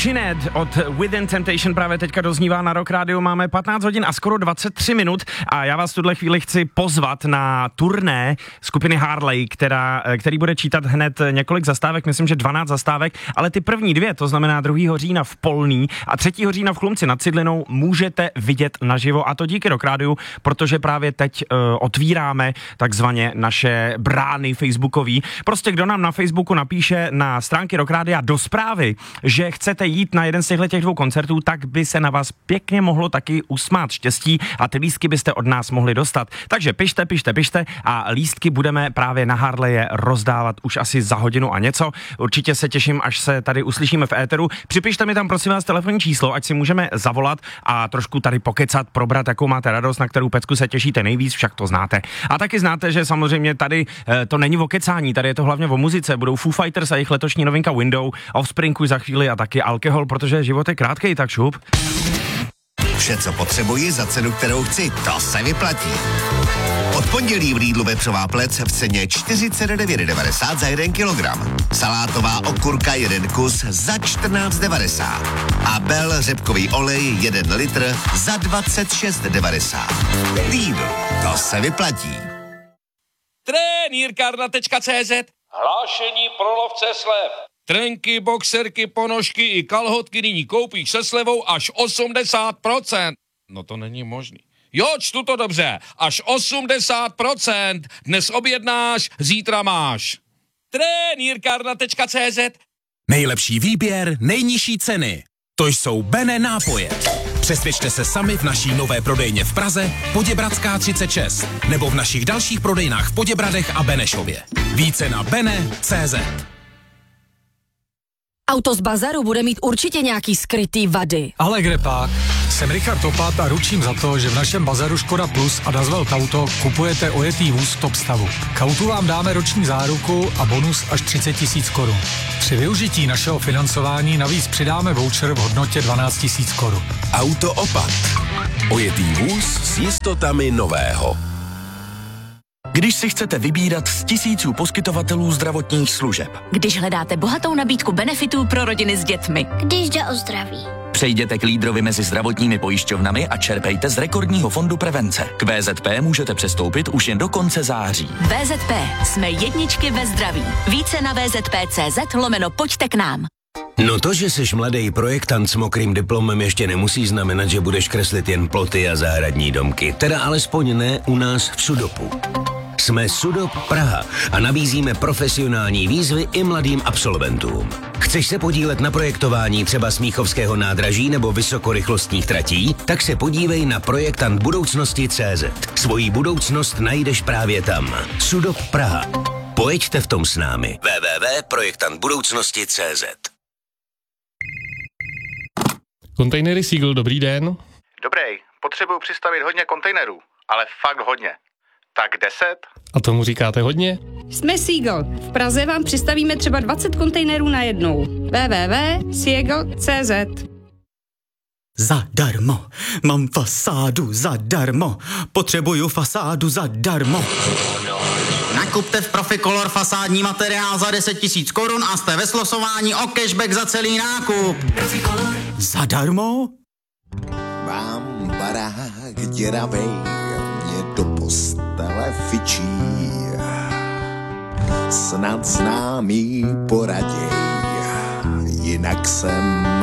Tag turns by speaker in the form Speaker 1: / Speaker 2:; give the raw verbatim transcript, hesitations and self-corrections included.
Speaker 1: Sinead od Within Temptation právě teďka doznívá na Rock Radio. Máme patnáct hodin a skoro dvacet tři minut a já vás v tuhle chvíli chci pozvat na turné skupiny Harley, která, který bude čítat hned několik zastávek, myslím, že dvanáct zastávek, ale ty první dvě, to znamená druhého října v Polný a třetího října v Chlumci nad Cidlinou, můžete vidět naživo, a to díky Rock Radio, protože právě teď uh, otvíráme takzvaně naše brány facebookový. Prostě kdo nám na Facebooku napíše na stránky Rock Radia do zprávy, že chcete jít na jeden z těchto těch dvou koncertů, tak by se na vás pěkně mohlo taky usmát štěstí a ty lístky byste od nás mohli dostat. Takže pište, pište, pište a lístky budeme právě na Harleje rozdávat už asi za hodinu a něco. Určitě se těším, až se tady uslyšíme v éteru. Připište mi tam prosím vás telefonní číslo, ať si můžeme zavolat a trošku tady pokecat, probrat, jakou máte radost, na kterou pecku se těšíte nejvíc, však to znáte. A taky znáte, že samozřejmě tady e, to není o kecání, tady je to hlavně o muzice. Budou Foo Fighters a jejich letošní novinka Window, Offspring za chvíli a taky alkohol, protože život je krátkej, tak šup.
Speaker 2: Vše, co potřebuji za cenu, kterou chci, to se vyplatí. Od pondělí v Lidlu vepřová plec v ceně čtyřicet devět devadesát za jeden kilogram. Salátová okurka jeden kus za čtrnáct devadesát. A Bell řepkový olej jeden litr za dvacet šest devadesát. Lidl, to se vyplatí.
Speaker 3: Trenýrkárna tečka cé zet. Hlášení pro lovce slev. Trenky, boxerky, ponožky i kalhotky nyní koupíš se slevou až osmdesát procent. No to není možný. Jo, čtu to dobře. Až osmdesát procent. Dnes objednáš, zítra máš. Trenýrkárna tečka cé zet.
Speaker 4: Nejlepší výběr, nejnižší ceny. To jsou Bene nápoje. Přesvědčte se sami v naší nové prodejně v Praze, Poděbradská třicet šest, nebo v našich dalších prodejnách v Poděbradech a Benešově. Více na bene tečka cé zet.
Speaker 5: Auto z bazaru bude mít určitě nějaký skrytý vady.
Speaker 6: Ale kde pak? Jsem Richard Topat a ručím za to, že v našem bazaru Škoda Plus a Dazwelt Auto kupujete ojetý vůz v top stavu. K autu vám dáme roční záruku a bonus až třicet tisíc korun. Při využití našeho financování navíc přidáme voucher v hodnotě dvanáct tisíc korun.
Speaker 4: Auto Opat. Ojetý vůz s jistotami nového. Když si chcete vybírat z tisíců poskytovatelů zdravotních služeb.
Speaker 5: Když hledáte bohatou nabídku benefitů pro rodiny s dětmi.
Speaker 7: Když jde o zdraví.
Speaker 4: Přejděte k lídrovi mezi zdravotními pojišťovnami a čerpejte z rekordního fondu prevence. K vé zet pé můžete přestoupit už jen do konce září.
Speaker 5: vé zet pé. Jsme jedničky ve zdraví. Více na vé zet pé tečka cé zet lomeno pojďte k nám.
Speaker 8: No to, že jsi mladý projektant s mokrým diplomem, ještě nemusí znamenat, že budeš kreslit jen ploty a zahradní domky. Teda alespoň ne u nás v Sudopu. Jsme Sudop Praha a nabízíme profesionální výzvy i mladým absolventům. Chceš se podílet na projektování třeba Smíchovského nádraží nebo vysokorychlostních tratí? Tak se podívej na projektant budoucnosti tečka cé zet. Svojí budoucnost najdeš právě tam. Sudop Praha. Pojďte v tom s námi. w w w tečka projektant budoucnosti tečka cé zet.
Speaker 9: Kontejnery Seagull, dobrý den.
Speaker 10: Dobrý, potřebuju přistavit hodně kontejnerů, ale fakt hodně. Tak deset?
Speaker 9: A tomu říkáte hodně?
Speaker 11: Jsme Seagull. V Praze vám přistavíme třeba dvacet kontejnerů na jednou. w w w tečka seagull tečka cé zet.
Speaker 12: Zadarmo. Mám fasádu zadarmo. Potřebuju fasádu zadarmo. Nakupte v Proficolor fasádní materiál za deset tisíc korun a jste ve slosování o cashback za celý nákup. Proficolor. Zadarmo?
Speaker 2: Mám barák děravej, mě do postele fičí. Snad známý poraděj, jinak jsem